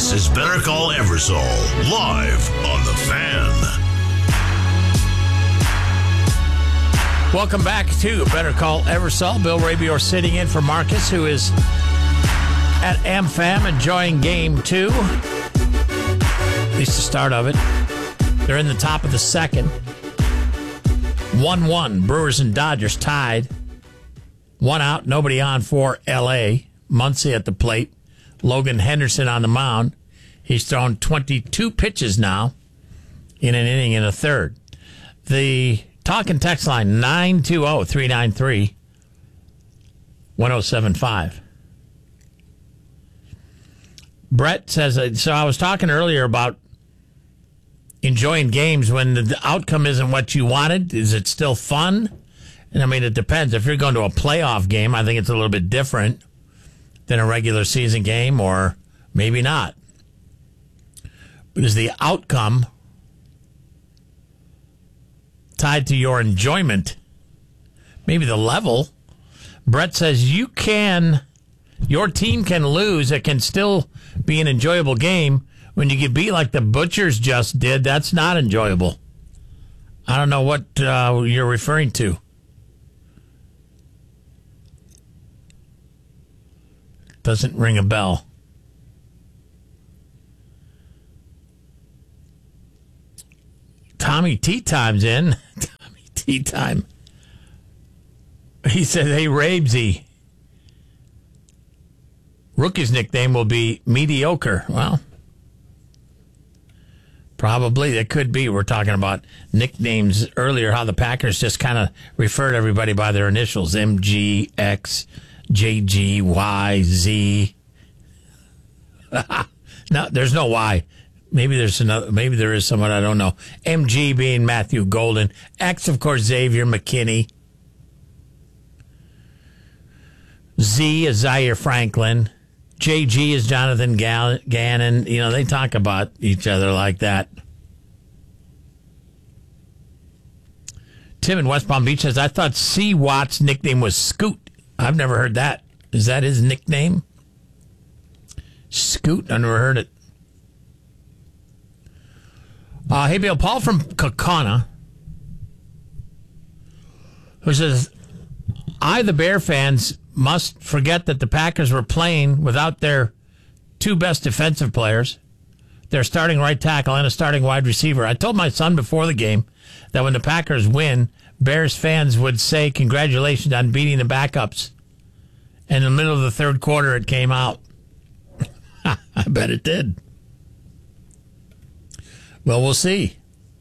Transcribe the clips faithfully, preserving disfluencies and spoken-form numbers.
This is Better Call Eversole, live on The Fan. Welcome back to Better Call Eversole. Bill Rabior sitting in for Marcus, who is at AmFam enjoying game two. At least the start of it. They're in the top of the second. one one. Brewers and Dodgers tied. One out, nobody on for L A. Muncy at the plate. Logan Henderson on the mound. He's thrown twenty-two pitches now in an inning and a third. The talk and text line, nine two zero, three nine three, one zero seven five. Brett says, so I was talking earlier about enjoying games when the outcome isn't what you wanted. Is it still fun? And I mean, it depends. If you're going to a playoff game, I think it's a little bit different than a regular season game, or maybe not. But is the outcome tied to your enjoyment? Maybe the level. Brett says you can, your team can lose. It can still be an enjoyable game. When you get beat like the Butchers just did, that's not enjoyable. I don't know what uh, you're referring to. Doesn't ring a bell. Tommy Tea Time's in. Tommy Tea Time. He said, hey, Rabesy. Rookie's nickname will be mediocre. Well, probably. It could be. We're talking about nicknames earlier, how the Packers just kind of refer to everybody by their initials. M G X J G Y Z. No, there's no Y. Maybe there's another. Maybe there is someone I don't know. M G being Matthew Golden. X, of course, Xavier McKinney. Z is Zaire Franklin. J G is Jonathan Gall- Gannon. You know, they talk about each other like that. Tim in West Palm Beach says, I thought C. Watt's nickname was Scoot. I've never heard that. Is that his nickname? Scoot? I never heard it. Uh, hey, Bill, Paul from Kaukauna, who says, I, the Bear fans, must forget that the Packers were playing without their two best defensive players, their starting right tackle and a starting wide receiver. I told my son before the game that when the Packers win, Bears fans would say congratulations on beating the backups. And in the middle of the third quarter, it came out. I bet it did. Well, we'll see.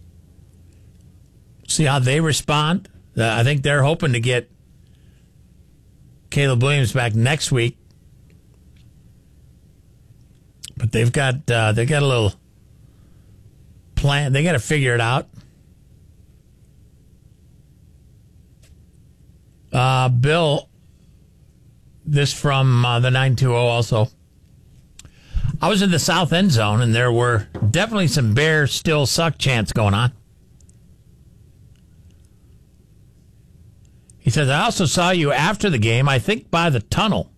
See how they respond. Uh, I think they're hoping to get Caleb Williams back next week. But they've got uh, they got a little plan. They got to figure it out. Uh, Bill, this from uh, the nine two zero also. I was in the south end zone, and there were definitely some Bears still suck chants going on. He says, I also saw you after the game, I think by the tunnel,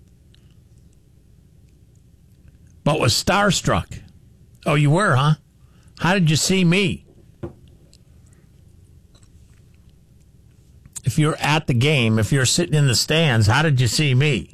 but was starstruck. Oh, you were, huh? How did you see me? If you're at the game, if you're sitting in the stands, how did you see me?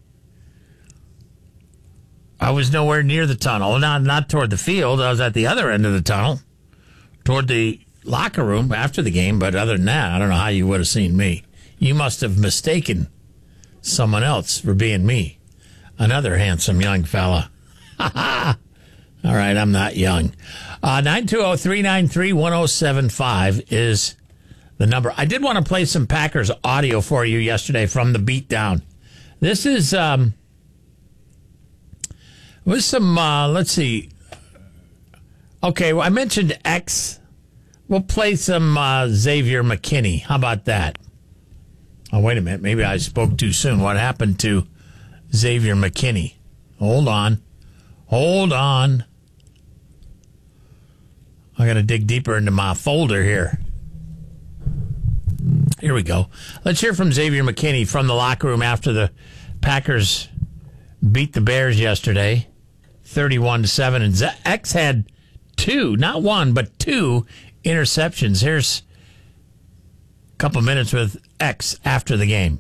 I was nowhere near the tunnel, not not toward the field. I was at the other end of the tunnel, toward the locker room after the game. But other than that, I don't know how you would have seen me. You must have mistaken someone else for being me. Another handsome young fella. Ha ha. All right, I'm not young. Uh, nine two zero, three nine three, one zero seven five is the number. I did want to play some Packers audio for you yesterday from the beatdown. This is... Um, With some, uh, let's see. Okay, well, I mentioned X. We'll play some uh, Xavier McKinney. How about that? Oh, wait a minute. Maybe I spoke too soon. What happened to Xavier McKinney? Hold on. Hold on. I got to dig deeper into my folder here. Here we go. Let's hear from Xavier McKinney from the locker room after the Packers beat the Bears yesterday. thirty-one to seven. And X had two, not one, but two interceptions. Here's a couple minutes with X after the game.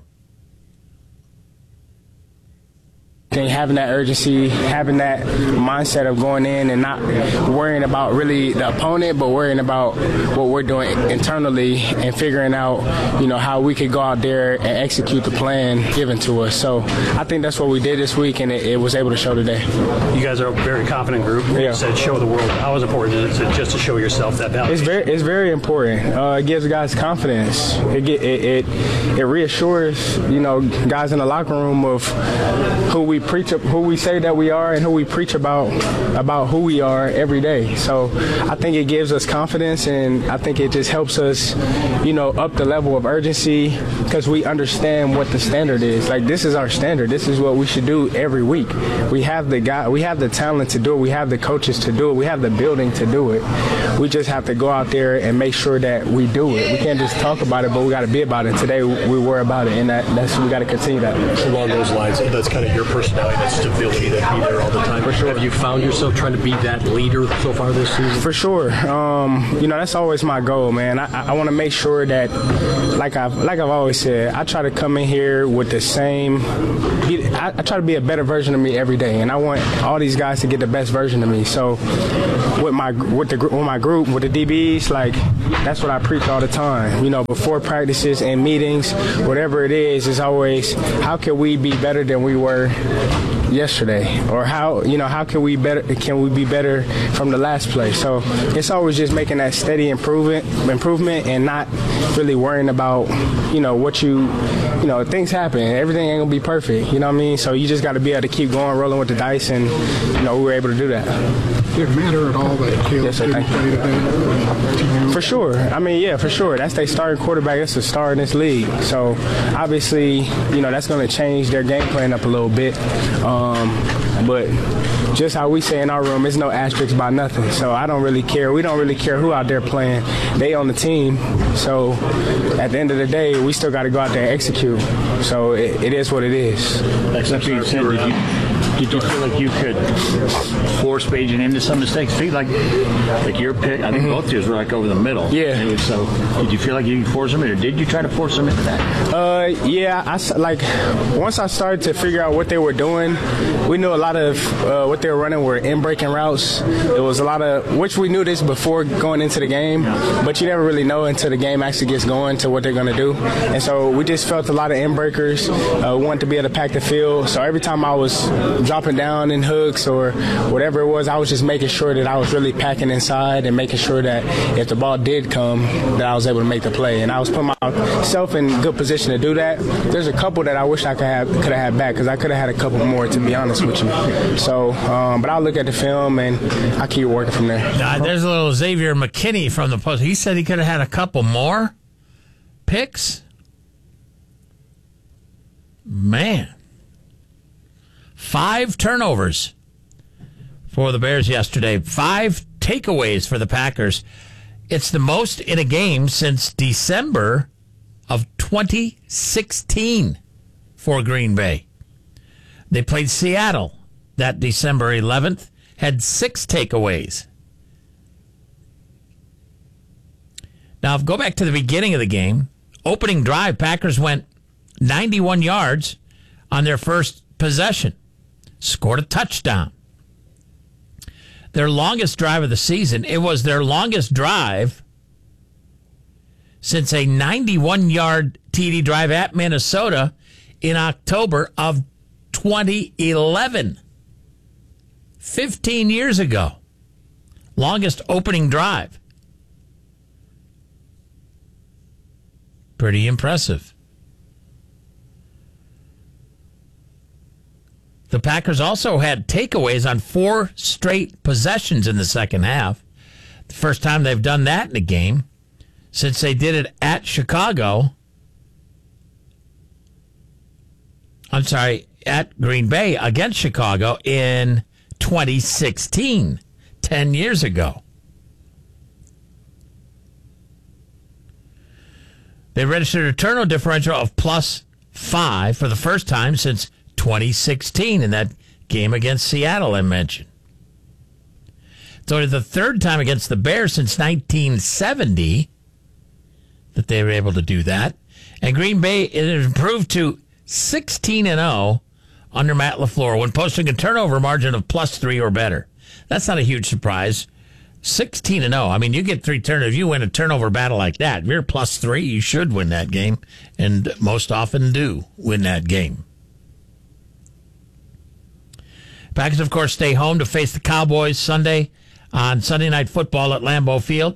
I think having that urgency, having that mindset of going in and not worrying about really the opponent, but worrying about what we're doing internally and figuring out, you know, how we could go out there and execute the plan given to us. So I think that's what we did this week, and it, it was able to show today. You guys are a very confident group. You yeah. said show the world. How is it important is it just to show yourself that value? It's very, it's very important. Uh, it gives guys confidence. It, get, it it it reassures, you know, guys in the locker room of who we preach, who we say that we are, and who we preach about about who we are every day. So I think it gives us confidence, and I think it just helps us, you know, up the level of urgency because we understand what the standard is. Like, this is our standard. This is what we should do every week. We have the guy, we have the talent to do it. We have the coaches to do it. We have the building to do it. We just have to go out there and make sure that we do it. We can't just talk about it, but we got to be about it. Today we were about it, and that, that's we got to continue that. Along those lines, that's kind of your personality, that stability, that be there all the time. For sure. Have you found yourself trying to be that leader so far this season? For sure. Um, you know, that's always my goal, man. I, I want to make sure that, like I've like I've always said, I try to come in here with the same. Be, I, I try to be a better version of me every day, and I want all these guys to get the best version of me. So, with my with the with my group, with the D Bs, like that's what I preach all the time. You know, before practices and meetings, whatever it is, it's always how can we be better than we were yesterday, or how you know how can we better can we be better from the last play. So it's always just making that steady improvement improvement and not really worrying about you know what you you know things happen, everything ain't gonna be perfect, you know what I mean. So you just got to be able to keep going, rolling with the dice, and you know we were able to do that. Did it matter at all that Caleb yes, sir, didn't play today? To you? For sure. I mean, yeah, for sure. That's their starting quarterback. That's the star in this league. So obviously, you know, that's going to change their game plan up a little bit. Um, but just how we say in our room, it's no asterisks by nothing. So I don't really care. We don't really care who out there playing. They on the team. So at the end of the day, we still got to go out there and execute. So it, it is what it is. That being said, did you, did you feel like you could force Bajan into some mistakes? Feel like like your pick, I think mm-hmm. both of yours were like over the middle. Yeah. Was, so did you feel like you could force them in, or did you try to force them into that? Uh, yeah. I like once I started to figure out what they were doing, we knew a lot of uh, what they were running were in breaking routes. It was a lot of which we knew this before going into the game, but you never really know until the game actually gets going to what they're going to do. And so we just felt a lot of in breakers. Uh, we wanted to be able to pack the field. So every time I was dropping down in hooks or whatever it was, I was just making sure that I was really packing inside and making sure that if the ball did come, that I was able to make the play. And I was putting myself in good position to do that. There's a couple that I wish I could have could have had back because I could have had a couple more, to be honest with you. So, um, but I'll look at the film and I keep working from there. Uh, there's a little Xavier McKinney from the Post. He said he could have had a couple more picks. Man. Five turnovers for the Bears yesterday. Five takeaways for the Packers. It's the most in a game since December of twenty sixteen for Green Bay. They played Seattle that December eleventh, had six takeaways. Now, go back to the beginning of the game. Opening drive, Packers went ninety-one yards on their first possession. Scored a touchdown. Their longest drive of the season, it was their longest drive since a ninety-one-yard T D drive at Minnesota in October of twenty eleven. fifteen years ago. Longest opening drive. Pretty impressive. The Packers also had takeaways on four straight possessions in the second half. The first time they've done that in a game since they did it at Chicago. I'm sorry, at Green Bay against Chicago in twenty sixteen, ten years ago. They registered a turnover differential of plus five for the first time since twenty sixteen in that game against Seattle I mentioned. So the third time against the Bears since nineteen seventy that they were able to do that. And Green Bay is improved to sixteen and oh under Matt LaFleur when posting a turnover margin of plus three or better. That's not a huge surprise. sixteen and oh. I mean, you get three turnovers. If you win a turnover battle like that, if you're plus three, you should win that game, and most often do win that game. Packers, of course, stay home to face the Cowboys Sunday on Sunday Night Football at Lambeau Field.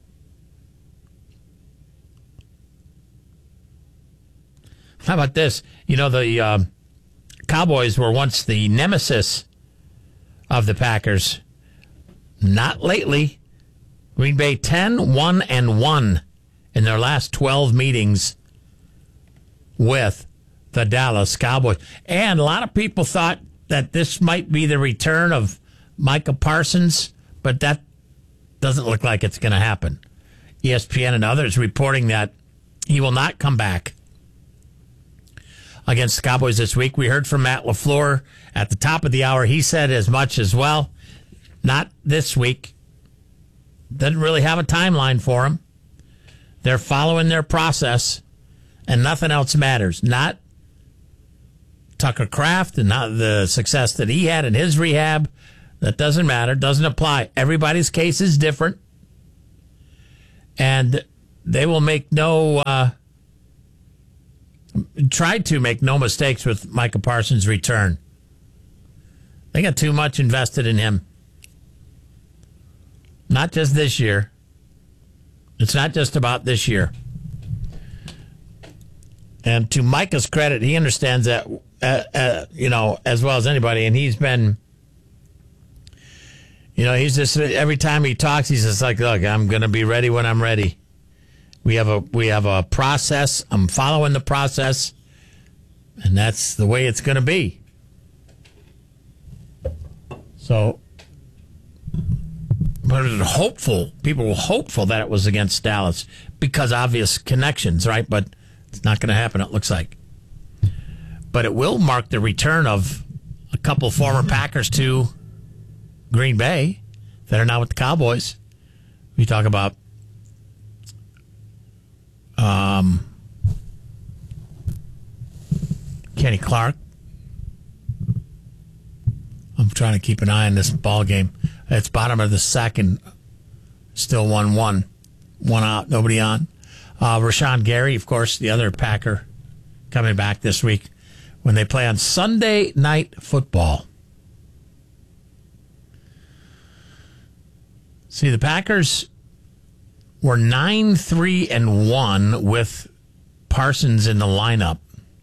How about this? You know, the uh, Cowboys were once the nemesis of the Packers. Not lately. Green Bay ten, one, and one in their last twelve meetings with the Dallas Cowboys. And a lot of people thought that this might be the return of Micah Parsons, but that doesn't look like it's going to happen. E S P N and others reporting that he will not come back against the Cowboys this week. We heard from Matt LaFleur at the top of the hour. He said as much as well. Not this week. Doesn't really have a timeline for him. They're following their process, and nothing else matters. Not Tucker Kraft and not the success that he had in his rehab. That doesn't matter. Doesn't apply. Everybody's case is different, and they will make no uh, try to make no mistakes with Micah Parsons' return. They got too much invested in him. Not just this year. It's not just about this year. And to Micah's credit, he understands that, uh, uh, you know, as well as anybody. And he's been, you know, he's just, every time he talks, he's just like, look, I'm going to be ready when I'm ready. We have a, we have a process. I'm following the process. And that's the way it's going to be. So, but hopeful, people were hopeful that it was against Dallas because obvious connections, right? But it's not going to happen, it looks like. But it will mark the return of a couple former Packers to Green Bay that are now with the Cowboys. We talk about um, Kenny Clark. I'm trying to keep an eye on this ball game. It's bottom of the second, still one one. One out, nobody on. Uh, Rashawn Gary, of course, the other Packer, coming back this week when they play on Sunday Night Football. See, the Packers were nine three and one with Parsons in the lineup.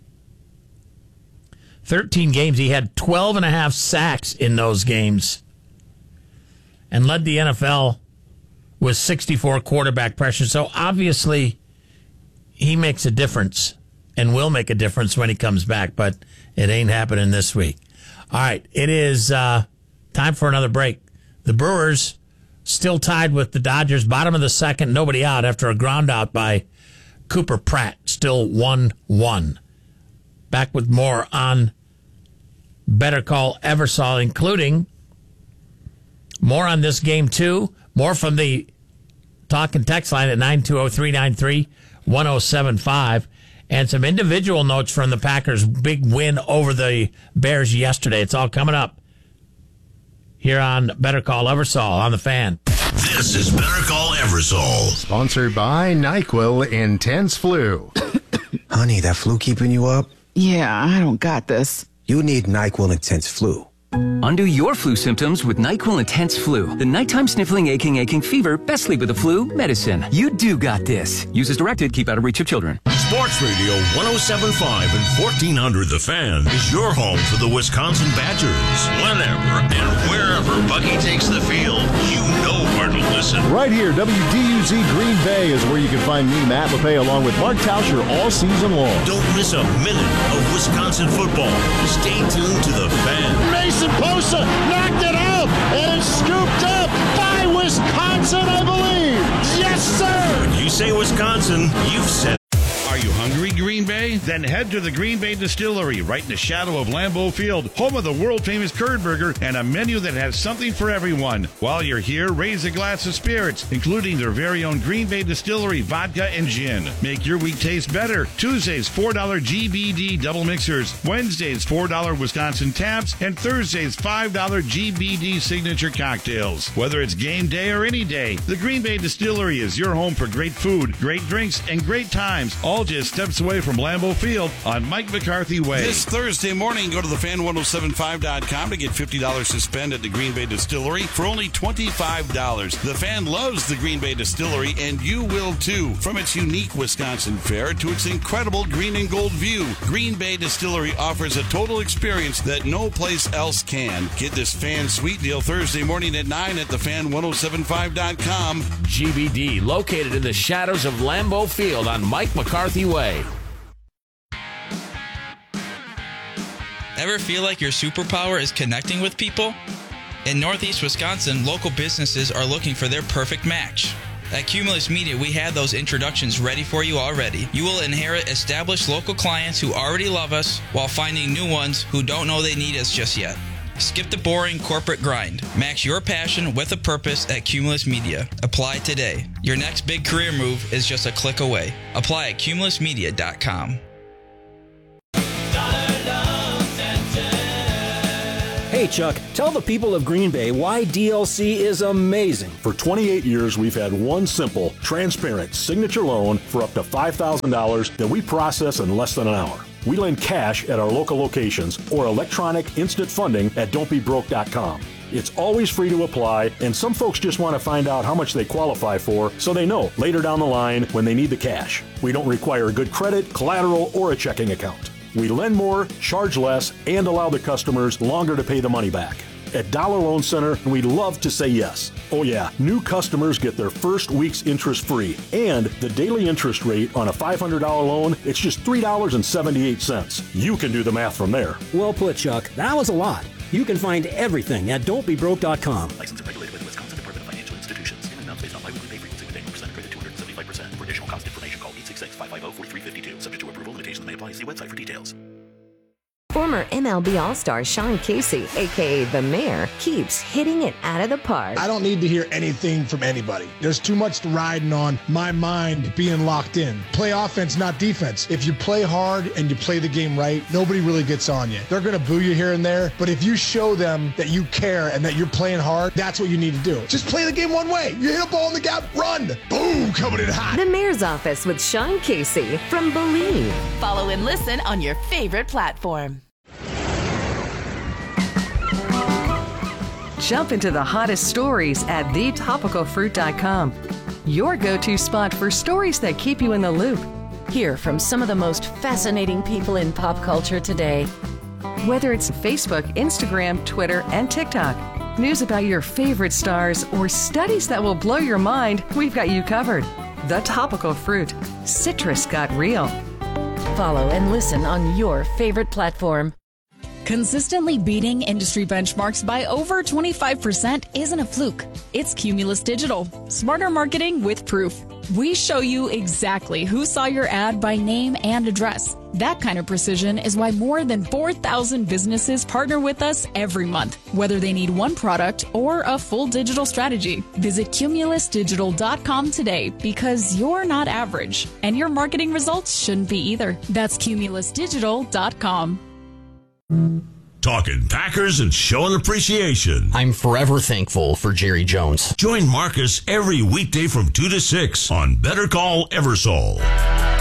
thirteen games. He had twelve and a half sacks in those games and led the N F L with sixty-four quarterback pressure. So obviously he makes a difference and will make a difference when he comes back, but it ain't happening this week. All right, it is uh, time for another break. The Brewers still tied with the Dodgers, bottom of the second, nobody out after a ground out by Cooper Pratt, still one one. Back with more on Better Call Eversol, including more on this game, too. More from the talk and text line at nine two zero, three nine three, one zero seven five. And some individual notes from the Packers' big win over the Bears yesterday. It's all coming up here on Better Call Eversol on the Fan. This is Better Call Eversol. Sponsored by NyQuil Intense Flu. Honey, that flu keeping you up? Yeah, I don't got this. You need NyQuil Intense Flu. Undo your flu symptoms with NyQuil Intense Flu. The nighttime sniffling, aching, aching fever. Best sleep with the flu medicine. You do got this. Use as directed. Keep out of reach of children. Sports Radio one oh seven point five and fourteen hundred The Fan is your home for the Wisconsin Badgers. Whenever and wherever Bucky takes the field, you know where to listen. Right here, W D U Z Green Bay is where you can find me, Matt LePay, along with Mark Tauscher all season long. Don't miss a minute of Wisconsin football. Stay tuned to The Fan. Mason Posa knocked it out and scooped up by Wisconsin, I believe. Yes, sir. When you say Wisconsin, you've said. Are you hungry, Green Bay? hungry? Then head to the Green Bay Distillery, right in the shadow of Lambeau Field, home of the world-famous curd burger and a menu that has something for everyone. While you're here, raise a glass of spirits, including their very own Green Bay Distillery vodka and gin. Make your week taste better. Tuesdays, four dollar G B D double mixers. Wednesdays, four dollar Wisconsin taps. And Thursdays, five dollar G B D signature cocktails. Whether it's game day or any day, the Green Bay Distillery is your home for great food, great drinks, and great times, all just steps away from Lambeau Field on Mike McCarthy Way. This Thursday morning, go to the fan ten seventy-five dot com to get fifty dollars to spend at the Green Bay Distillery for only twenty-five dollars. The Fan loves the Green Bay Distillery, and you will too. From its unique Wisconsin fare to its incredible green and gold view, Green Bay Distillery offers a total experience that no place else can. Get this Fan Sweet Deal Thursday morning at nine at the fan ten seventy-five dot com. G B D, located in the shadows of Lambeau Field on Mike McCarthy Way. Ever feel like your superpower is connecting with people? In Northeast Wisconsin, local businesses are looking for their perfect match. At Cumulus Media, we have those introductions ready for you already. You will inherit established local clients who already love us while finding new ones who don't know they need us just yet. Skip the boring corporate grind. Match your passion with a purpose at Cumulus Media. Apply today. Your next big career move is just a click away. Apply at cumulus media dot com. Hey, Chuck, tell the people of Green Bay why D L C is amazing. For twenty-eight years, we've had one simple, transparent signature loan for up to five thousand dollars that we process in less than an hour. We lend cash at our local locations or electronic instant funding at don't be broke dot com. It's always free to apply, and some folks just want to find out how much they qualify for so they know later down the line when they need the cash. We don't require good credit, collateral, or a checking account. We lend more, charge less, and allow the customers longer to pay the money back. At Dollar Loan Center, we love to say yes. Oh yeah, new customers get their first week's interest free. And the daily interest rate on a five hundred dollars loan, it's just three dollars and seventy-eight cents. You can do the math from there. Well put, Chuck. That was a lot. You can find everything at don't be broke dot com. Licensed and regulated by the Wisconsin Department of Financial Institutions. In amounts based on biweekly pay frequency with annual percent credit two hundred seventy-five percent. For additional cost information, call eight six six, five five zero, four three five two. Subject to approval, limitations may apply. See website for details. Former M L B All-Star Sean Casey, a k a. The Mayor, keeps hitting it out of the park. I don't need to hear anything from anybody. There's too much riding on my mind being locked in. Play offense, not defense. If you play hard and you play the game right, nobody really gets on you. They're going to boo you here and there, but if you show them that you care and that you're playing hard, that's what you need to do. Just play the game one way. You hit a ball in the gap, run. Boom, coming in hot. The Mayor's Office with Sean Casey from Believe. Follow and listen on your favorite platform. Jump into the hottest stories at the topical fruit dot com. Your go-to spot for stories that keep you in the loop. Hear from some of the most fascinating people in pop culture today. Whether it's Facebook, Instagram, Twitter, and TikTok, news about your favorite stars, or studies that will blow your mind, we've got you covered. The Topical Fruit. Citrus got real. Follow and listen on your favorite platform. Consistently beating industry benchmarks by over twenty-five percent isn't a fluke. It's Cumulus Digital. Smarter marketing with proof. We show you exactly who saw your ad by name and address. That kind of precision is why more than four thousand businesses partner with us every month, whether they need one product or a full digital strategy. Visit cumulus digital dot com today because you're not average, and your marketing results shouldn't be either. That's cumulus digital dot com. Talking Packers and showing appreciation. I'm forever thankful for Jerry Jones. Join Marcus every weekday from two to six on Better Call Eversole.